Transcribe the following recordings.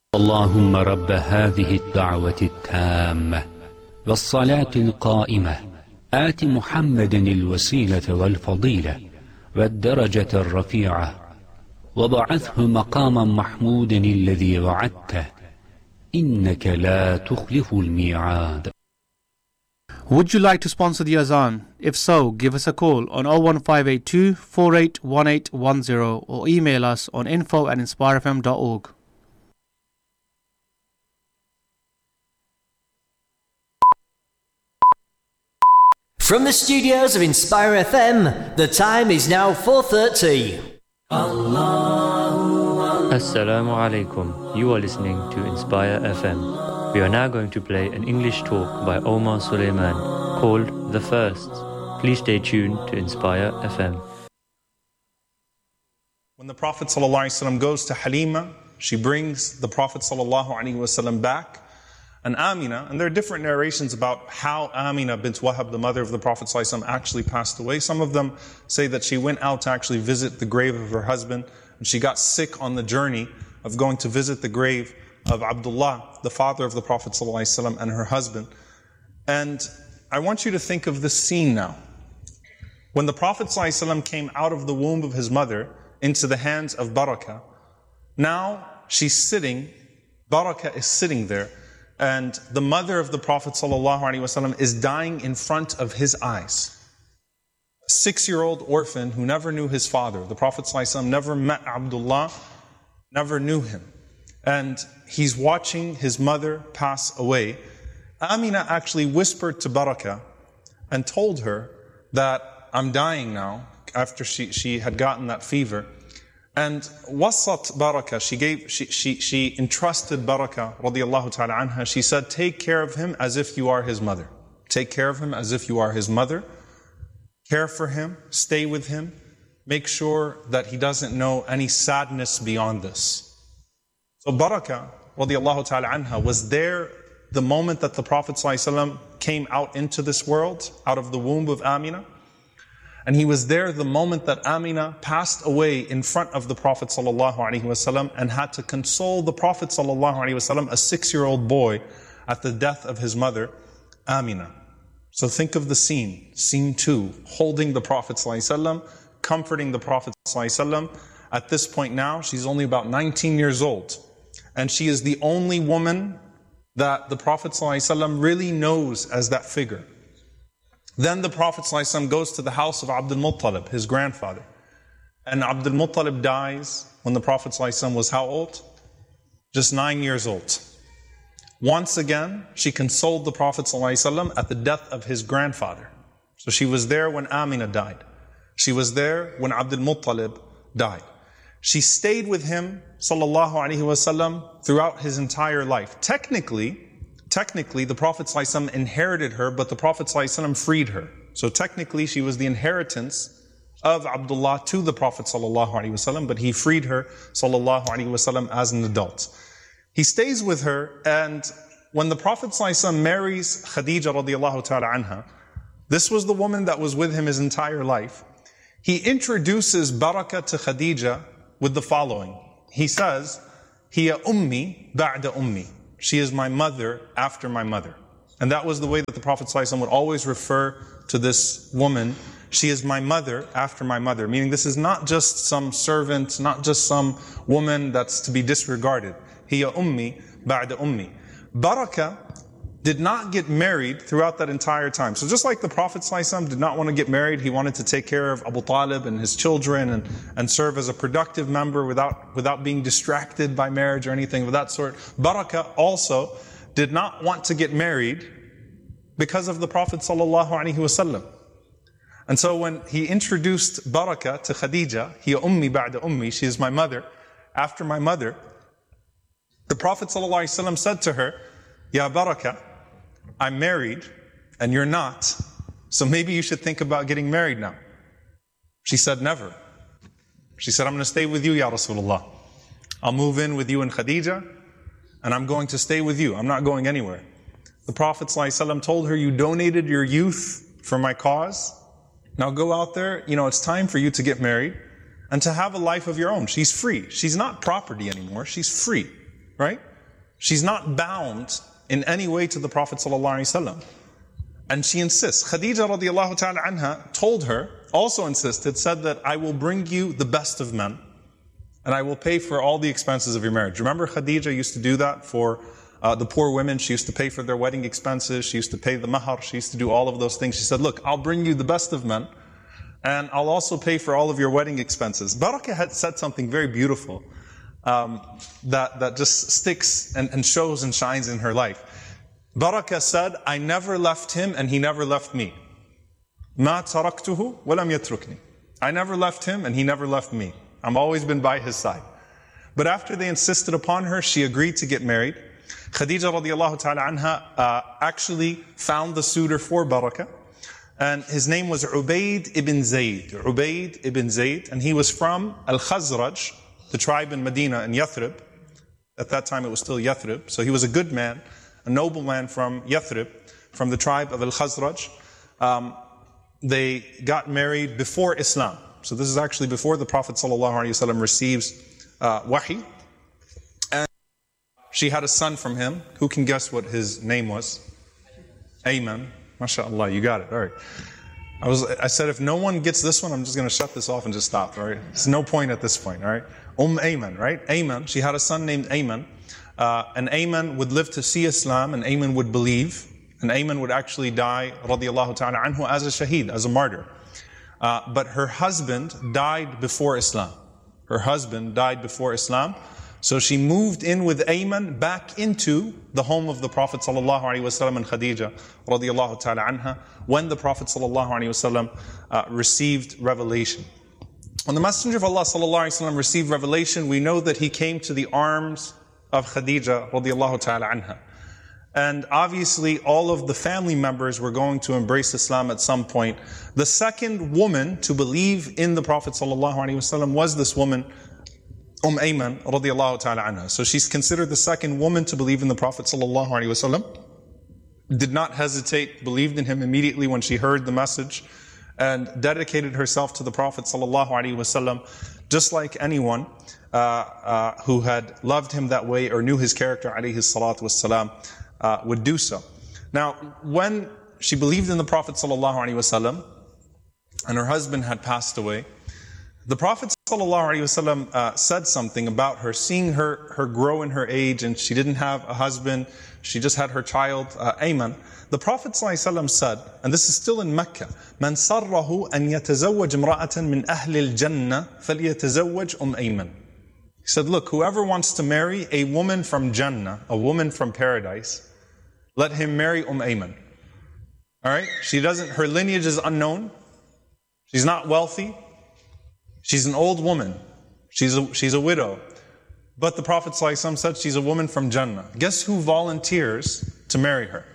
اللهم رب هذه الدعوة التامة والصلاة القائمة آت محمدا الوسيلة والفضيلة والدرجة الرفيعة وبعثه مقاما محمودا الذي وعدته إنك لا تخلف الميعاد. Would you like to sponsor the Azan? If so, give us a call on 01582 481810 or email us on info@inspirefm.org. From the studios of Inspire FM, the time is now 4:30. Assalamu alaikum. You are listening to Inspire FM. We are now going to play an English talk by Omar Suleiman called The First. Please stay tuned to Inspire FM. When the Prophet ﷺ goes to Halima, she brings the Prophet ﷺ back. And Amina, and there are different narrations about how Amina bint Wahab, the mother of the Prophet ﷺ, actually passed away. Some of them say that she went out to actually visit the grave of her husband, and she got sick on the journey of going to visit the grave of Abdullah, the father of the Prophet ﷺ, and her husband. And I want you to think of this scene now. When the Prophet ﷺ came out of the womb of his mother into the hands of Barakah, now she's sitting, Barakah is sitting there, and the mother of the Prophet ﷺ is dying in front of his eyes. A 6-year-old orphan who never knew his father. The Prophet ﷺ never met Abdullah, never knew him. And he's watching his mother pass away. Amina actually whispered to Barakah and told her that I'm dying now, after she had gotten that fever. And wasat Barakah, she entrusted Barakah radiallahu ta'ala anha, she said, take care of him as if you are his mother. Take care of him as if you are his mother. Care for him, stay with him, make sure that he doesn't know any sadness beyond this. So Barakah radiallahu ta'ala anha was there the moment that the Prophet ﷺ came out into this world, out of the womb of Amina. And he was there the moment that Amina passed away in front of the Prophet ﷺ and had to console the Prophet ﷺ, a 6-year-old boy, at the death of his mother, Amina. So think of the scene 2, holding the Prophet ﷺ, comforting the Prophet ﷺ. At this point now, she's only about 19 years old. And she is the only woman that the Prophet ﷺ really knows as that figure. Then the Prophet ﷺ goes to the house of Abdul Muttalib, his grandfather. And Abdul Muttalib dies when the Prophet ﷺ was how old? Just 9 years old. Once again, she consoled the Prophet ﷺ at the death of his grandfather. So she was there when Amina died. She was there when Abdul Muttalib died. She stayed with him sallallahu alaihi wasallam throughout his entire life. Technically, the Prophet ﷺ inherited her, but the Prophet ﷺ freed her. So technically, she was the inheritance of Abdullah to the Prophet ﷺ, but he freed her ﷺ as an adult. He stays with her, and when the Prophet ﷺ marries Khadija radiallahu ta'ala anha, this was the woman that was with him his entire life. He introduces Barakah to Khadija with the following. He says, Hiya ummi ba'da ummi. She is my mother after my mother. And that was the way that the Prophet ﷺ would always refer to this woman. She is my mother after my mother. Meaning this is not just some servant, not just some woman that's to be disregarded. Hiya ummi ba'da ummi. Barakah did not get married throughout that entire time. So just like the Prophet ﷺ did not want to get married, he wanted to take care of Abu Talib and his children and serve as a productive member without being distracted by marriage or anything of that sort. Barakah also did not want to get married because of the Prophet ﷺ. And so when he introduced Barakah to Khadija, hiya ummi ba'da ummi, she is my mother after my mother, the Prophet ﷺ said to her, Ya Barakah, I'm married and you're not, so maybe you should think about getting married now. She said, never. She said, I'm going to stay with you, Ya Rasulullah. I'll move in with you and Khadija, and I'm going to stay with you. I'm not going anywhere. The Prophet ﷺ told her, you donated your youth for my cause. Now go out there, it's time for you to get married and to have a life of your own. She's free. She's not property anymore. She's free, right? She's not bound in any way to the Prophet ﷺ. And she insists. Khadija radiallahu ta'ala anha told her, also insisted, said that I will bring you the best of men and I will pay for all the expenses of your marriage. Remember Khadija used to do that for the poor women. She used to pay for their wedding expenses. She used to pay the mahar. She used to do all of those things. She said, look, I'll bring you the best of men and I'll also pay for all of your wedding expenses. Barakah had said something very beautiful that just sticks and shows and shines in her life. Barakah said, I never left him and he never left me. Ma taraktuhu walam yatrukni. I never left him and he never left me. I've always been by his side. But after they insisted upon her, she agreed to get married. Khadija radiallahu ta'ala anha actually found the suitor for Barakah. And his name was Ubayd ibn Zayd. Ubayd ibn Zayd. And he was from Al-Khazraj, the tribe in Medina and Yathrib. At that time it was still Yathrib. So he was a good man, a noble man from Yathrib, from the tribe of Al-Khazraj. They got married before Islam. So this is actually before the Prophet ﷺ receives wahi. And she had a son from him. Who can guess what his name was? Ayman. MashaAllah, you got it. All right. I said if no one gets this one, I'm just going to shut this off and just stop. All right. There's no point at this point. All right. Ayman, right? Ayman. She had a son named Ayman. And Ayman would live to see Islam, and Ayman would believe. And Ayman would actually die, radiallahu ta'ala anhu, as a shaheed, as a martyr. But her husband died before Islam. Her husband died before Islam. So she moved in with Ayman back into the home of the Prophet sallallahu alaihi wasallam and Khadija radiallahu ta'ala anha when the Prophet sallallahu alaihi wasallam received revelation. When the Messenger of Allah sallallahu alaihi wasallam received revelation, we know that he came to the arms of Khadija radiallahu ta'ala anha. And obviously all of the family members were going to embrace Islam at some point. The second woman to believe in the Prophet ﷺ was this woman, Ayman radiallahu ta'ala anha. So she's considered the second woman to believe in the Prophet ﷺ. Did not hesitate, believed in him immediately when she heard the message, and dedicated herself to the Prophet ﷺ, just like anyone who had loved him that way or knew his character alayhi salatu wassalam, would do so. Now, when she believed in the Prophet ﷺ and her husband had passed away, the Prophet ﷺ said something about her, seeing her grow in her age, and she didn't have a husband, she just had her child, Ayman. The Prophet ﷺ said, and this is still in Mecca, "Man sarrahu an yatazawwaj imra'atan min ahli al-jannah falyatazawwaj Ayman." He said, look, whoever wants to marry a woman from Jannah, a woman from paradise, let him marry Ayman. Alright? Her lineage is unknown. She's not wealthy. She's an old woman. She's a widow. But the Prophet ﷺ said she's a woman from Jannah. Guess who volunteers to marry her?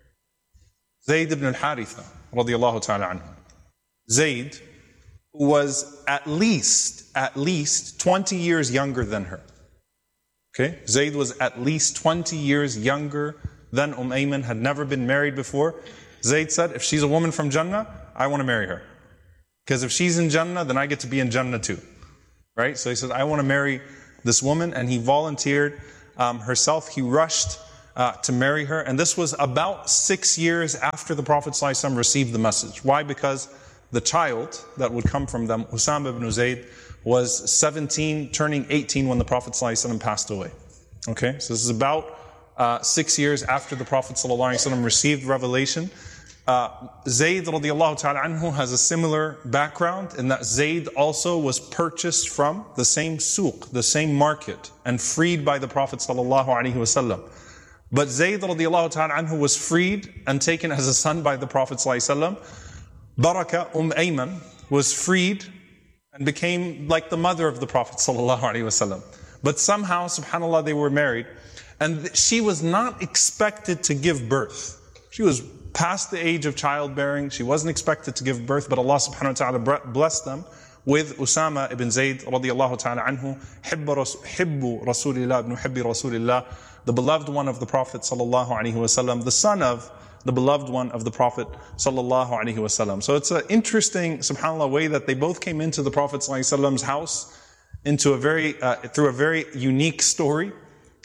Zayd ibn al-Haritha, radiallahu ta'ala anhu. Zayd, who was at least 20 years younger than her. Okay? Zayd was at least 20 years younger than Ayman, had never been married before. Zayd said, if she's a woman from Jannah, I want to marry her. Because if she's in Jannah, then I get to be in Jannah too. Right? So he said, I want to marry this woman, and he volunteered herself. He rushed to marry her. And this was about 6 years after the Prophet ﷺ received the message. Why? Because the child that would come from them, Usama ibn Zayd, was 17, turning 18 when the Prophet ﷺ passed away. Okay, so this is about 6 years after the Prophet ﷺ received revelation. Zayd radiallahu ta'ala anhu has a similar background in that Zayd also was purchased from the same souq, the same market, and freed by the Prophet ﷺ. But Zayd radiallahu ta'ala anhu was freed and taken as a son by the Prophet ﷺ. Barakah, Ayman, was freed and became like the mother of the Prophet ﷺ. But somehow, subhanAllah, they were married. And she was not expected to give birth. She was past the age of childbearing. She wasn't expected to give birth, but Allah subhanahu wa ta'ala blessed them with Usama ibn Zayd radiallahu ta'ala anhu, hibbu Rasulillah ibn hibbi Rasulillah, the beloved one of the Prophet sallallahu alaihi wasallam, the son of the beloved one of the Prophet sallallahu alaihi wasallam. So it's an interesting, subhanAllah, way that they both came into the Prophet sallallahu alaihi wasallam's house through a very unique story.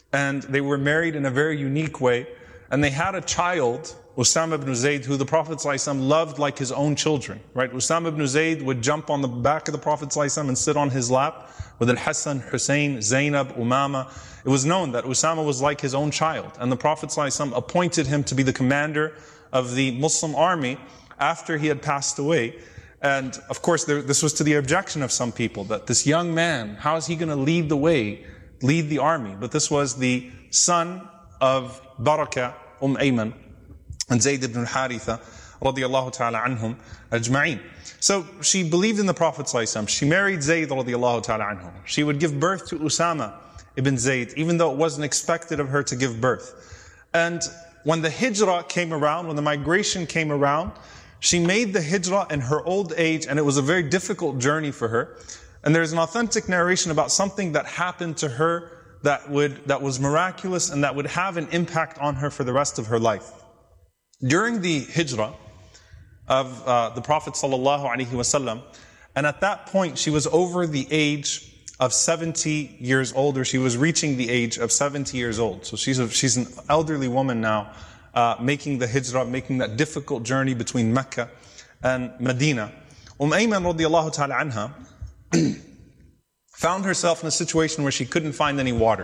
and they were married in a very unique way. And they had a child, Usama ibn Zayd, who the Prophet ﷺ loved like his own children. Right? Usama ibn Zayd would jump on the back of the Prophet ﷺ and sit on his lap with Al-Hassan, Hussein, Zainab, Umama. It was known that Usama was like his own child. And the Prophet ﷺ appointed him to be the commander of the Muslim army after he had passed away. And of course, this was to the objection of some people, that this young man, how is he going to lead the way, lead the army? But this was the son of Barakah, Ayman, and Zayd ibn al-Haritha, radiyallahu ta'ala anhum ajma'een. So she believed in the Prophet ﷺ. She married Zayd radiyallahu ta'ala anhum. She would give birth to Usama ibn Zayd, even though it wasn't expected of her to give birth. And when the hijrah came around, when the migration came around, she made the hijrah in her old age, and it was a very difficult journey for her. And there's an authentic narration about something that happened to her that was miraculous and that would have an impact on her for the rest of her life. During the hijrah of the Prophet ﷺ, and at that point she was over the age of 70 years old, or she was reaching the age of 70 years old. So she's an elderly woman now, making the hijrah, making that difficult journey between Mecca and Medina. Ayman radiyallahu ta'ala anha found herself in a situation where she couldn't find any water.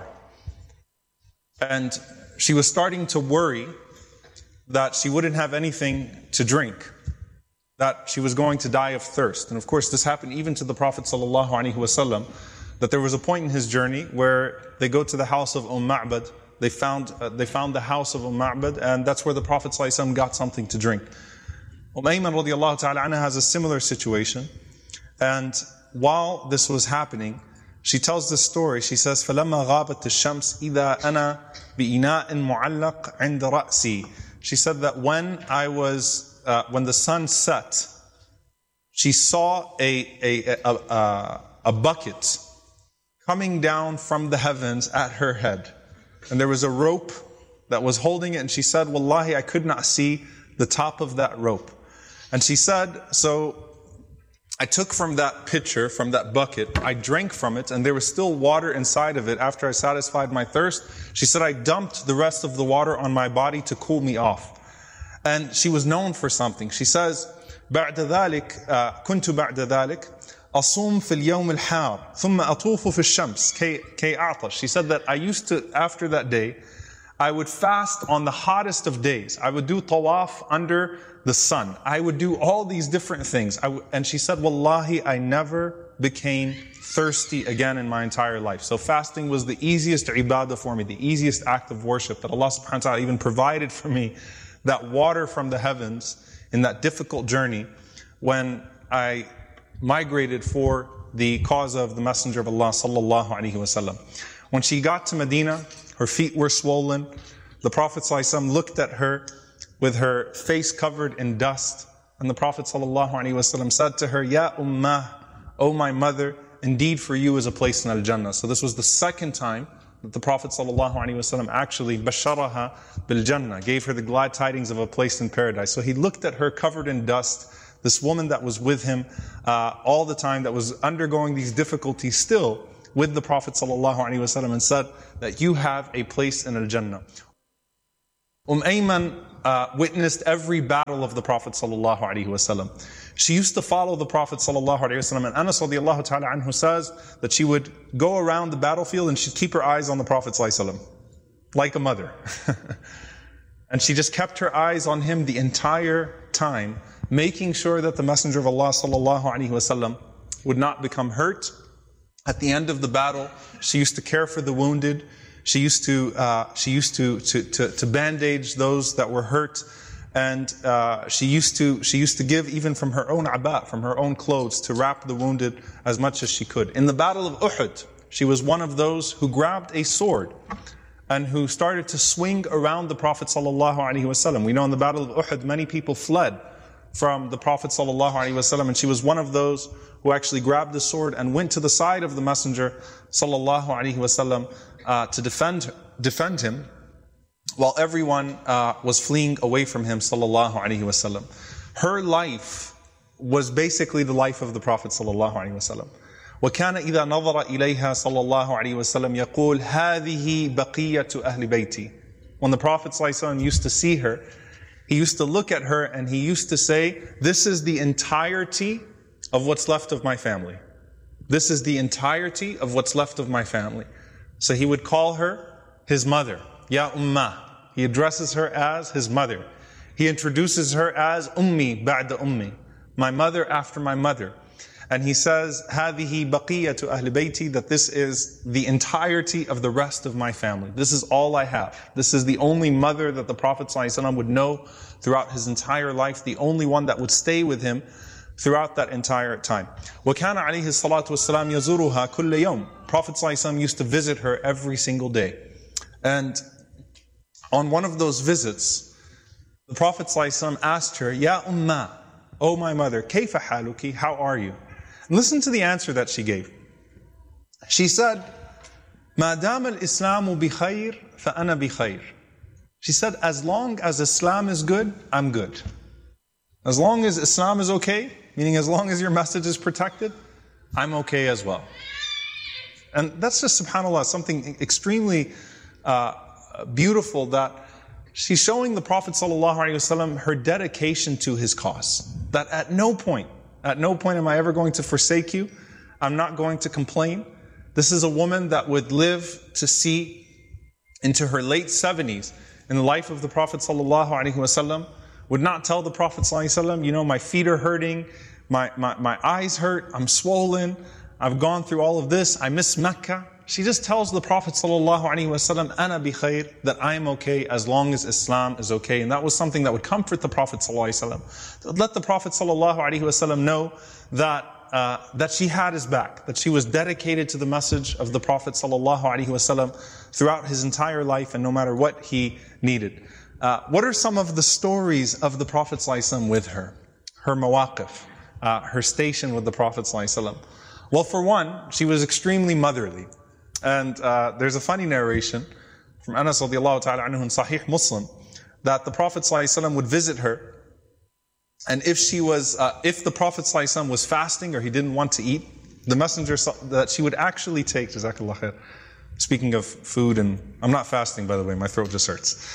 And she was starting to worry that she wouldn't have anything to drink, that she was going to die of thirst. And of course, this happened even to the Prophet ﷺ, that there was a point in his journey where they go to the house of Ma'bad. They found the house of Ma'bad, and that's where the Prophet ﷺ got something to drink. Ayman radiyallahu ta'ala anha has a similar situation. And while this was happening, she tells this story. She says, فَلَمَّا غَابَتِ الشَّمْسِ إِذَا أَنَا بِإِنَاءٍ مُعَلَّقٍ عِنْدَ رَأْسِي. She said that when the sun set, she saw a bucket coming down from the heavens at her head. And there was a rope that was holding it, and she said, Wallahi, I could not see the top of that rope. And she said, so I took from that pitcher, from that bucket, I drank from it, and there was still water inside of it after I satisfied my thirst. She said, I dumped the rest of the water on my body to cool me off. And she was known for something. She says, بعد ذلك كنت بعد ذلك أصوم في اليوم الحار ثم أطوف في الشمس كي أعطش. She said that I used to, after that day, I would fast on the hottest of days. I would do tawaf under the sun. I would do all these different things. And she said, Wallahi, I never became thirsty again in my entire life. So fasting was the easiest ibadah for me, the easiest act of worship that Allah subhanahu wa ta'ala even provided for me, that water from the heavens in that difficult journey when I migrated for the cause of the Messenger of Allah sallallahu alaihi wasallam. When she got to Medina, her feet were swollen. The Prophet ﷺ looked at her with her face covered in dust. And the Prophet ﷺ said to her, Ya Ummah, O my mother, indeed for you is a place in Al-Jannah. So this was the second time that the Prophet ﷺ actually basharaha bil-Jannah, gave her the glad tidings of a place in paradise. So he looked at her covered in dust, this woman that was with him all the time, that was undergoing these difficulties still with the Prophet ﷺ, and said that you have a place in Al-Jannah. Ayman witnessed every battle of the Prophet ﷺ. She used to follow the Prophet ﷺ, and Anas radiallahu ta'ala anhu says that she would go around the battlefield and she'd keep her eyes on the Prophet ﷺ, like a mother. And she just kept her eyes on him the entire time, making sure that the Messenger of Allah ﷺ would not become hurt. At the end of the battle, she used to care for the wounded. She used to bandage those that were hurt, and she used to give even from her own abat, from her own clothes, to wrap the wounded as much as she could. In the battle of Uhud, she was one of those who grabbed a sword and who started to swing around the Prophet ﷺ. We know in the battle of Uhud, many people fled from the Prophet ﷺ, and she was one of those who actually grabbed the sword and went to the side of the Messenger ﷺ to defend him, while everyone was fleeing away from him ﷺ. Her life was basically the life of the Prophet ﷺ. وكان إذا نظر إليها صلى الله عليه وسلم يقول هذه بقية أهل بيتي. When the Prophet ﷺ used to see her, he used to look at her and he used to say, this is the entirety of what's left of my family. This is the entirety of what's left of my family. So he would call her his mother, Ya Ummah. He addresses her as his mother. He introduces her as Ummi ba'da Ummi, my mother after my mother. And he says, هذه بقية أهل بيتي, that this is the entirety of the rest of my family. This is all I have. This is the only mother that the Prophet ﷺ would know throughout his entire life, the only one that would stay with him throughout that entire time. وكان عليه الصلاة والسلام يزورها كل يوم. Prophet ﷺ used to visit her every single day. And on one of those visits, the Prophet ﷺ asked her, Ya Ummah, O my mother, كيف حالك? How are you? And listen to the answer that she gave. She said, ما دام الإسلام بخير فأنا بخير. She said, as long as Islam is good, I'm good. As long as Islam is okay, meaning as long as your message is protected, I'm okay as well. And that's just, subhanAllah, something extremely beautiful, that she's showing the Prophet ﷺ her dedication to his cause. That at no point am I ever going to forsake you. I'm not going to complain. This is a woman that would live to see into her late 70s in the life of the Prophet ﷺ, would not tell the Prophet ﷺ, you know, my feet are hurting, my eyes hurt, I'm swollen, I've gone through all of this, I miss Mecca. She just tells the Prophet ﷺ, Ana bi khair, that I am okay as long as Islam is okay. And that was something that would comfort the Prophet ﷺ. Let the Prophet ﷺ know that she had his back, that she was dedicated to the message of the Prophet ﷺ throughout his entire life, and no matter what he needed. What are some of the stories of the Prophet ﷺ with her? Her mawaqif, her station with the Prophet ﷺ. Well, for one, she was extremely motherly. And there's a funny narration from Anas radiallahu ta'ala anhu in Sahih Muslim, that the Prophet ﷺ would visit her, and if the Prophet ﷺ was fasting or he didn't want to eat, the messenger that she would actually take, Jazakallah khair. Speaking of food, and I'm not fasting, by the way, my throat just hurts.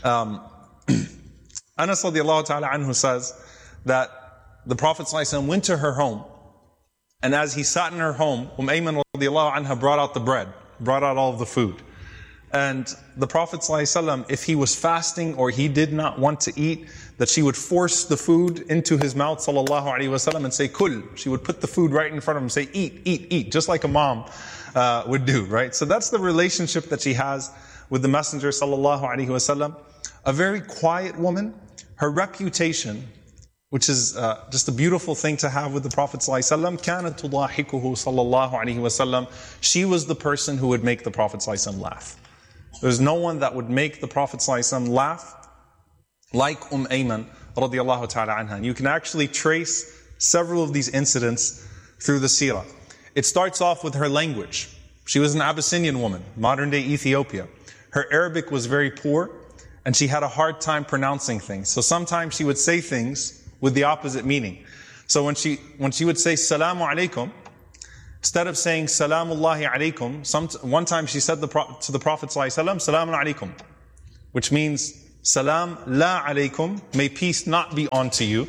Anas radiallahu ta'ala anhu says that the Prophet ﷺ went to her home, and as he sat in her home, Ayman radiallahu anha brought out the bread, brought out all of the food. And the Prophet ﷺ, if he was fasting or he did not want to eat, that she would force the food into his mouth sallallahu alaihi wasallam and say, Kul. She would put the food right in front of him and say, eat, eat, eat, just like a mom would do, right? So that's the relationship that she has with the Messenger sallallahu alaihi wasallam. A very quiet woman. Her reputation, which is just a beautiful thing to have with the Prophet ﷺ. كَانَتْ تُضَاحِكُهُ صَلَّى اللَّهُ عَلَيْهِ وَسَلَّمَ. She was the person who would make the Prophet ﷺ laugh. There's no one that would make the Prophet ﷺ laugh like Ayman radiallahu ta'ala anha. And you can actually trace several of these incidents through the seerah. It starts off with her language. She was an Abyssinian woman, modern day Ethiopia. Her Arabic was very poor, and she had a hard time pronouncing things. So sometimes she would say things with the opposite meaning. So when she would say Salamu alaikum, instead of saying Salamullahi alaikum, one time she said to the Prophet ﷺ, Salamun alaikum, which means Salam la alaikum, may peace not be onto you.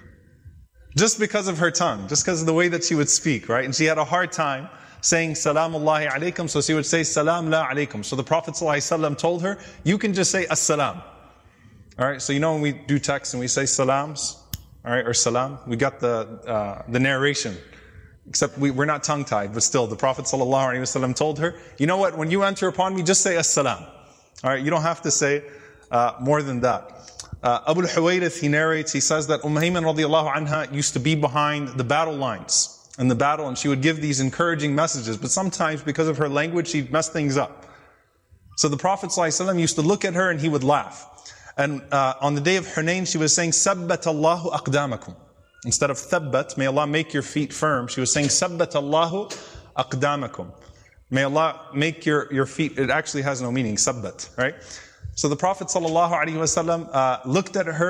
Just because of her tongue, just because of the way that she would speak, right? And she had a hard time saying Salamullahi alaikum, so she would say Salam la alaikum. So the Prophet ﷺ told her, you can just say As-salam. Alright, so you know when we do text and we say salams, alright, or salam, we got the narration. Except we're not tongue-tied, but still, the Prophet ﷺ told her, you know what, when you enter upon me, just say as-salam. Alright, you don't have to say more than that. Abu al-Huwayrith, he narrates, he says that Ayman radiallahu anha used to be behind the battle lines in the battle, and she would give these encouraging messages, but sometimes because of her language, she'd mess things up. So the Prophet ﷺ used to look at her and he would laugh. And on the day of Hunayn, she was saying, Sabbat Allahu aqdamakum. Instead of thabbat, may Allah make your feet firm, she was saying, Sabbat Allahu aqdamakum. May Allah make your feet, it actually has no meaning, sabbat, right? So the Prophet ﷺ looked at her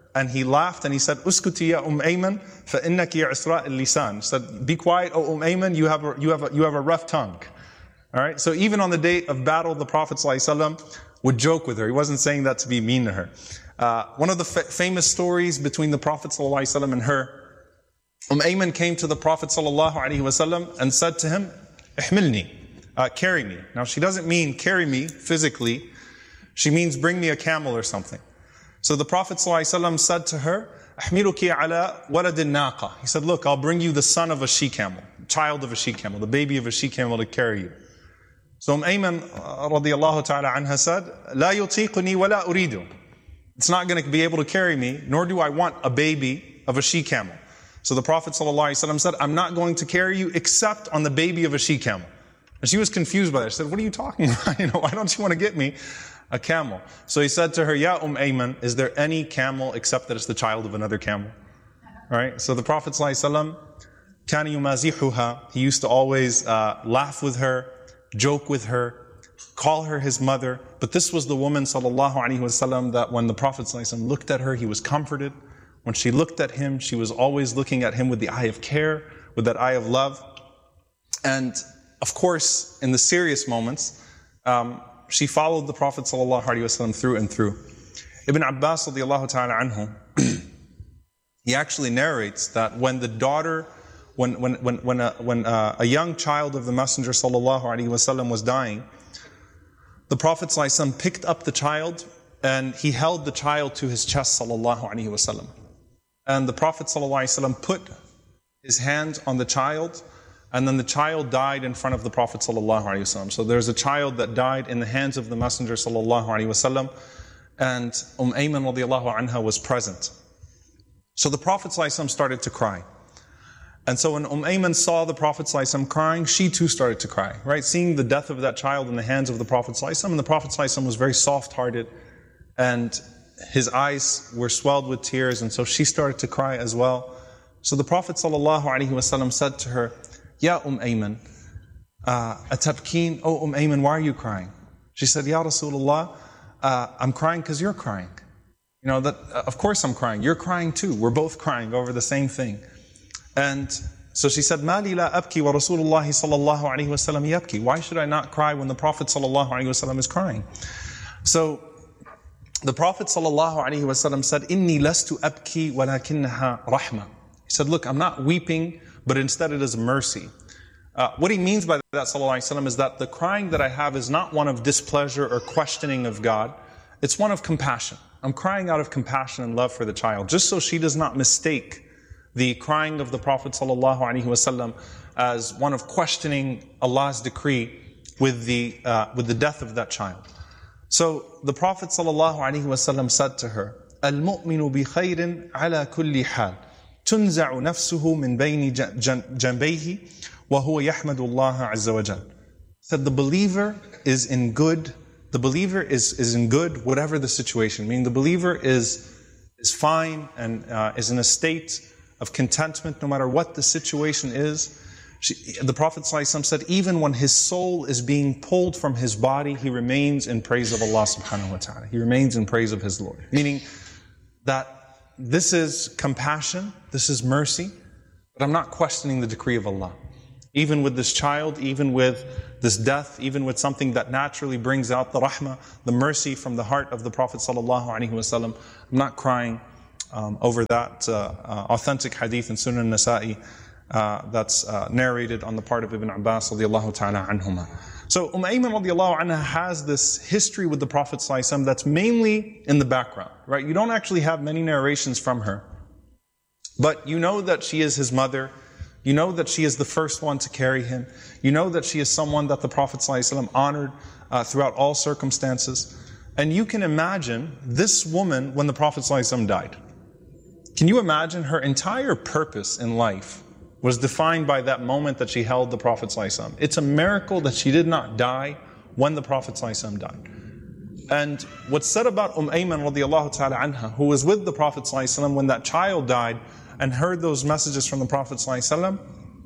and he laughed and he said, "Uskuti ya Ayman, fa innaki isra' al-lisan." He said, "Be quiet, O Ayman, you have a rough tongue." All right. So even on the day of battle, the Prophet ﷺ would joke with her. He wasn't saying that to be mean to her. One of the famous stories between the Prophet ﷺ and her, Ayman came to the Prophet ﷺ and said to him, "Ihmilni, carry me." Now she doesn't mean carry me physically. She means bring me a camel or something. So the Prophet ﷺ said to her, "Ahmiluki ala walad al-naqa." He said, "Look, I'll bring you the son of a she-camel, child of a she-camel, the baby of a she-camel to carry you." So Ayman radiallahu ta'ala anha said, "La yutiquni wa la uridu." It's not going to be able to carry me, nor do I want a baby of a she-camel. So the Prophet ﷺ said, "I'm not going to carry you except on the baby of a she-camel." And she was confused by that. She said, "What are you talking about? Why don't you want to get me a camel?" So he said to her, "Ya Ayman, is there any camel except that it's the child of another camel?" Right? So the Prophet ﷺ, كَانَ يُمَازِحُهَا, he used to always laugh with her, joke with her, call her his mother. But this was the woman ﷺ that when the Prophet ﷺ looked at her, he was comforted. When she looked at him, she was always looking at him with the eye of care, with that eye of love. And of course, in the serious moments, she followed the Prophet ﷺ through and through. Ibn Abbas radiallahu ta'ala anhu, he actually narrates that when the daughter, when a young child of the Messenger ﷺ was dying, the Prophet ﷺ picked up the child and he held the child to his chest ﷺ. And the Prophet ﷺ put his hand on the child, and then the child died in front of the Prophet ﷺ. So there's a child that died in the hands of the Messenger ﷺ, and Ayman radiallahu anha was present. So the Prophet ﷺ started to cry. And so when Ayman saw the Prophet ﷺ crying, she too started to cry, right? Seeing the death of that child in the hands of the Prophet ﷺ, and the Prophet ﷺ was very soft-hearted, and his eyes were swelled with tears, and so she started to cry as well. So the Prophet ﷺ said to her, "Ya Ayman, atabkeen, O Ayman, why are you crying?" She said, "Ya Rasulullah, I'm crying because you're crying. Of course I'm crying. You're crying too. We're both crying over the same thing." And so she said, "Ma li la abki wa Rasulullah sallallahu alayhi wa sallam yabki." Why should I not cry when the Prophet sallallahu alayhi wa sallam is crying? So the Prophet ﷺ said, "Inni lastu abki walakinnaha rahma." He said, "Look, I'm not weeping, but instead it is mercy." What he means by that ﷺ is that the crying that I have is not one of displeasure or questioning of God. It's one of compassion. I'm crying out of compassion and love for the child, just so she does not mistake the crying of the Prophet ﷺ as one of questioning Allah's decree with the death of that child. So the Prophet ﷺ said to her, "Al-mu'minu bi khayrin ala kulli hal, tunza'u nafsuhu min bayni janbayhi, wa huwa yahmadu Allah azza wa jal." Said the believer is in good. The believer is in good whatever the situation. Meaning the believer is fine and is in a state of contentment no matter what the situation is. The Prophet ﷺ said, even when his soul is being pulled from his body, he remains in praise of Allah subhanahu wa ta'ala. He remains in praise of his Lord. Meaning that this is compassion, this is mercy, but I'm not questioning the decree of Allah. Even with this child, even with this death, even with something that naturally brings out the rahmah, the mercy from the heart of the Prophet ﷺ, I'm not crying over that authentic hadith in Sunan Nasa'i that's narrated on the part of Ibn Abbas radiallahu ta'ala anhuma. So Ayman radiallahu anha has this history with the Prophet ﷺ that's mainly in the background, right? You don't actually have many narrations from her, but you know that she is his mother. You know that she is the first one to carry him. You know that she is someone that the Prophet ﷺ honored throughout all circumstances. And you can imagine this woman when the Prophet ﷺ died. Can you imagine her entire purpose in life was defined by that moment that she held the Prophet ﷺ. It's a miracle that she did not die when the Prophet ﷺ died. And what's said about Ayman radiallahu ta'ala anha, who was with the Prophet ﷺ when that child died and heard those messages from the Prophet ﷺ,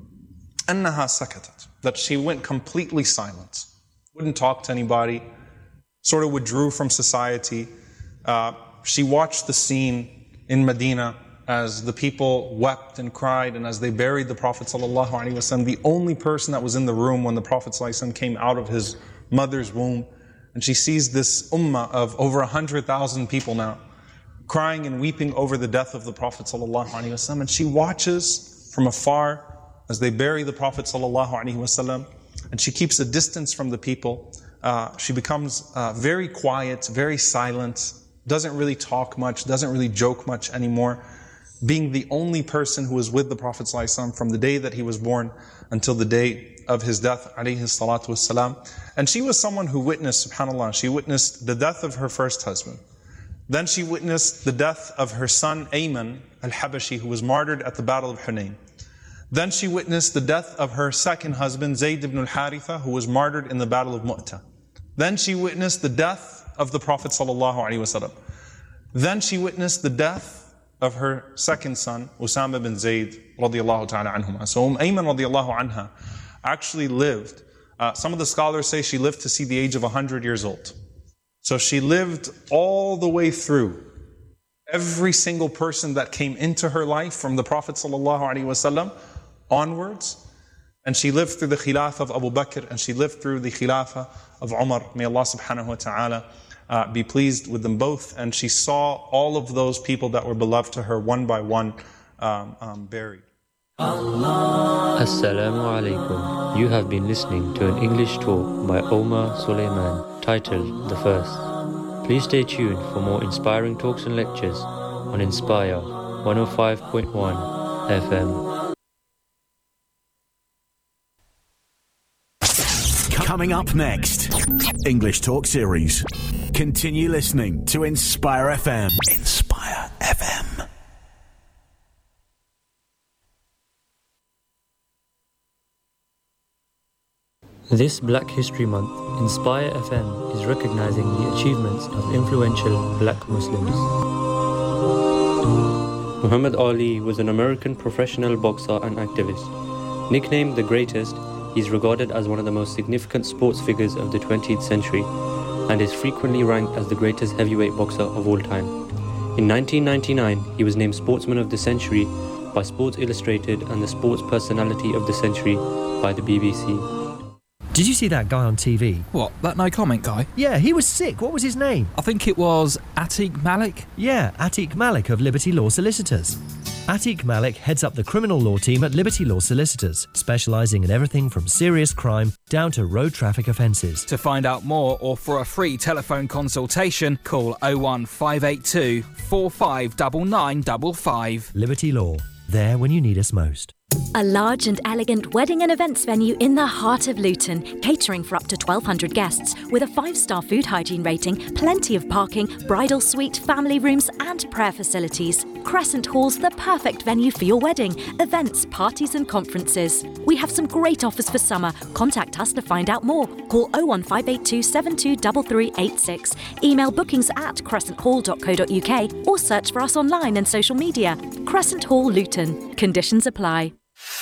أنها سكتت, that she went completely silent, wouldn't talk to anybody, sort of withdrew from society. She watched the scene in Medina, as the people wept and cried and as they buried the Prophet ﷺ, the only person that was in the room when the Prophet ﷺ came out of his mother's womb, and she sees this ummah of over 100,000 people now, crying and weeping over the death of the Prophet ﷺ, and she watches from afar as they bury the Prophet ﷺ, and she keeps a distance from the people. She becomes very quiet, very silent, doesn't really talk much, doesn't really joke much anymore, being the only person who was with the Prophet ﷺ from the day that he was born until the day of his death, alayhi salatu wassalam. And she was someone who witnessed, subhanAllah, she witnessed the death of her first husband. Then she witnessed the death of her son Ayman al-Habashi, who was martyred at the Battle of Hunayn. Then she witnessed the death of her second husband, Zayd ibn al-Haritha, who was martyred in the Battle of Mu'tah. Then she witnessed the death of the Prophet ﷺ. Then she witnessed the death of her second son, Usama bin Zayd radiyallahu ta'ala anhuma. So Ayman radiyallahu anha actually lived, some of the scholars say she lived to see the age of 100 years old. So she lived all the way through every single person that came into her life from the Prophet ﷺ onwards. And she lived through the Khilafah of Abu Bakr, and she lived through the Khilafah of Umar. May Allah subhanahu wa ta'ala be pleased with them both. And she saw all of those people that were beloved to her one by one buried. Assalamu alaikum. You have been listening to an English talk by Omar Suleiman titled The First. Please stay tuned for more inspiring talks and lectures on Inspire 105.1 FM. Coming up next, English Talk Series. Continue listening to Inspire FM. Inspire FM. This Black History Month, Inspire FM is recognizing the achievements of influential black Muslims. Muhammad Ali was an American professional boxer and activist. Nicknamed the Greatest, he is regarded as one of the most significant sports figures of the 20th century and is frequently ranked as the greatest heavyweight boxer of all time. In 1999, he was named Sportsman of the Century by Sports Illustrated and the Sports Personality of the Century by the BBC. Did you see that guy on TV? What, that no comment guy? Yeah, he was sick. What was his name? I think it was Atiq Malik. Yeah, Atiq Malik of Liberty Law Solicitors. Atiq Malik heads up the criminal law team at Liberty Law Solicitors, specialising in everything from serious crime down to road traffic offences. To find out more or for a free telephone consultation, call 01582 459955. Liberty Law, there when you need us most. A large and elegant wedding and events venue in the heart of Luton, catering for up to 1,200 guests, with a 5-star food hygiene rating, plenty of parking, bridal suite, family rooms and prayer facilities. Crescent Hall's the perfect venue for your wedding, events, parties and conferences. We have some great offers for summer. Contact us to find out more. Call 01582 723386. Email bookings@crescenthall.co.uk or search for us online and social media. Crescent Hall, Luton. Conditions apply.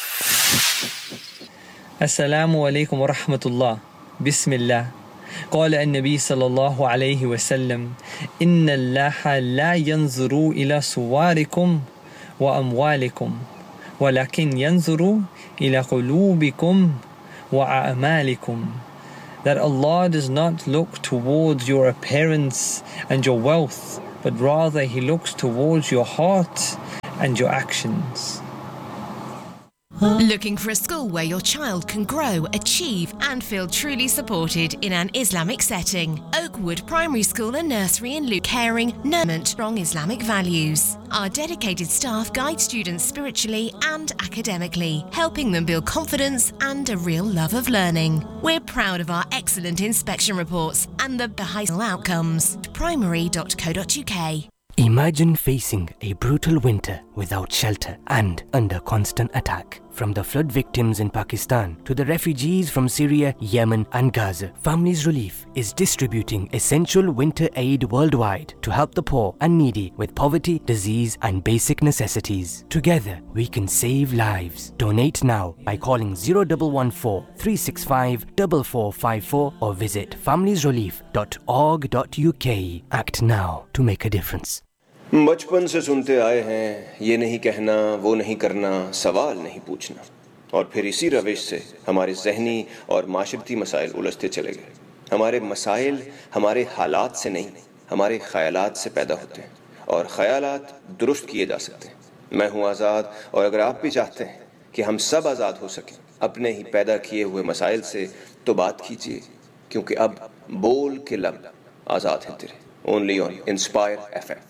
Assalamu alaikum wa rahmatullah. Bismillah. قال النبي صلى الله عليه وسلم إن الله لا ينظر إلى صوركم وأموالكم ولكن ينظر إلى قلوبكم وأعمالكم. That Allah does not look towards your appearance and your wealth, but rather He looks towards your heart and your actions. Looking for a school where your child can grow, achieve and feel truly supported in an Islamic setting? Oakwood Primary School and Nursery in Luton, caring, nurturing strong Islamic values. Our dedicated staff guide students spiritually and academically, helping them build confidence and a real love of learning. We're proud of our excellent inspection reports and the high outcomes. primary.co.uk. Imagine facing a brutal winter without shelter and under constant attack. From the flood victims in Pakistan to the refugees from Syria, Yemen and Gaza, Families Relief is distributing essential winter aid worldwide to help the poor and needy with poverty, disease and basic necessities. Together, we can save lives. Donate now by calling 0114 365 4454 or visit familiesrelief.org.uk. Act now to make a difference. बचपन से सुनते आए हैं ये नहीं कहना वो नहीं करना सवाल नहीं पूछना और फिर इसी रविश से हमारे ज़हनी और माशरती मसाइल उलझते चले गए। हमारे मसाइल हमारे हालात से नहीं हमारे ख़यालात से पैदा होते हैं और ख़यालात दुरुस्त किए जा सकते हैं। मैं हूँ आज़ाद और अगर आप भी चाहते हैं कि हम सब आज़ाद हो सकें अपने ही पैदा किए हुए मसाइल से तो बात कीजिए क्योंकि अब बोल के लब आज़ाद हैं तेरे। Only on inspire FM।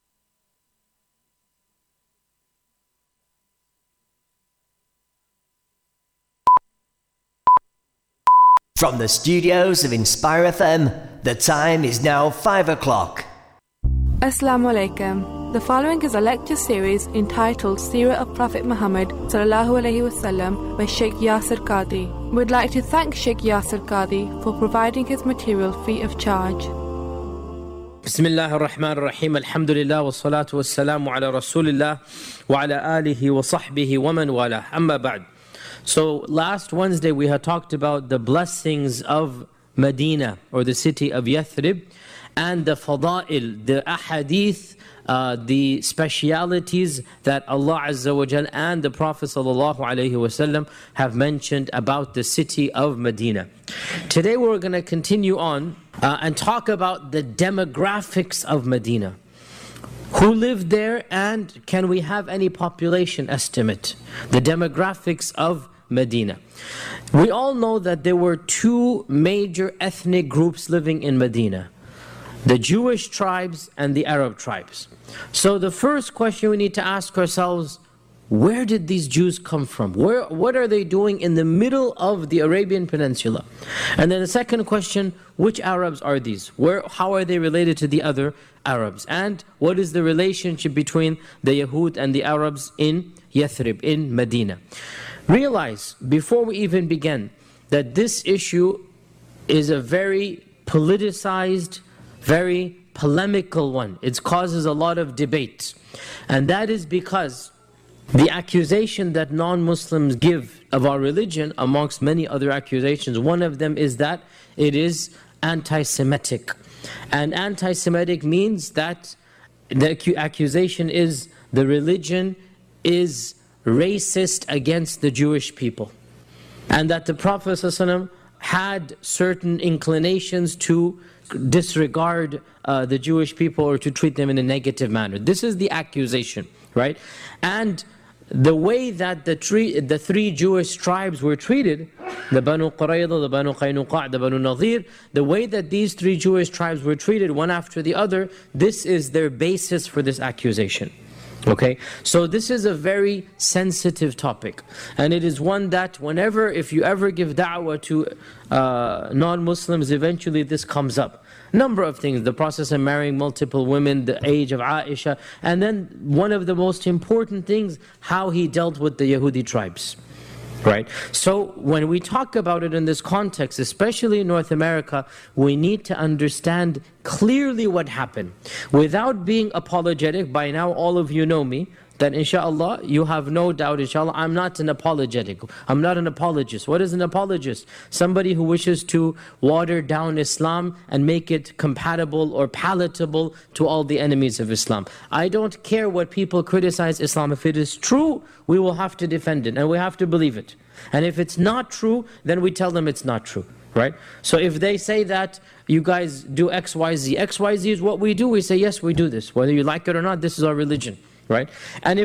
From the studios of Inspire FM, the time is now 5 o'clock. Assalamu alaikum. The following is a lecture series entitled Seerah of Prophet Muhammad sallallahu alaihi wasallam by Sheikh Yasir Qadhi. We'd like to thank Sheikh Yasir Qadhi for providing his material free of charge. Bismillah ar-Rahman ar-Rahim. Alhamdulillah wa salatu wa salamu ala Rasulillah wa ala alihi wa sahbihi wa man wala. Amma ba'd. So last Wednesday we had talked about the blessings of Medina or the city of Yathrib and the fada'il, the ahadith, the specialities that Allah Azza wa Jal and the Prophet Sallallahu Alaihi Wasallam have mentioned about the city of Medina. Today we're going to continue on and talk about the demographics of Medina. Who lived there and can we have any population estimate? The demographics of Medina. We all know that there were two major ethnic groups living in Medina: the Jewish tribes and the Arab tribes. So the first question we need to ask ourselves, where did these Jews come from? What are they doing in the middle of the Arabian Peninsula? And then the second question, which Arabs are these? How are they related to the other Arabs? And what is the relationship between the Yahud and the Arabs in Yathrib, in Medina? Realize, before we even begin, that this issue is a very politicized, very polemical one. It causes a lot of debate. And that is because the accusation that non-Muslims give of our religion, amongst many other accusations, one of them is that it is anti-Semitic. And anti-Semitic means that the accusation is the religion is racist against the Jewish people. And that the Prophet ﷺ had certain inclinations to disregard the Jewish people or to treat them in a negative manner. This is the accusation, right? And the way that the three Jewish tribes were treated, the Banu Qurayza, the Banu Qaynuqa', the Banu Nadir, the way that these three Jewish tribes were treated one after the other, this is their basis for this accusation. Okay, so this is a very sensitive topic, and it is one that if you ever give da'wah to non-Muslims, eventually this comes up. Number of things, the process of marrying multiple women, the age of Aisha, and then one of the most important things, how he dealt with the Yahudi tribes. Right? So when we talk about it in this context, especially in North America, we need to understand clearly what happened. Without being apologetic, by now all of you know me, that inshallah, you have no doubt, inshallah, I'm not an apologetic. I'm not an apologist. What is an apologist? Somebody who wishes to water down Islam and make it compatible or palatable to all the enemies of Islam. I don't care what people criticize Islam. If it is true, we will have to defend it and we have to believe it. And if it's not true, then we tell them it's not true. Right? So if they say that you guys do XYZ, XYZ is what we do, we say yes, we do this. Whether you like it or not, this is our religion. Right? And if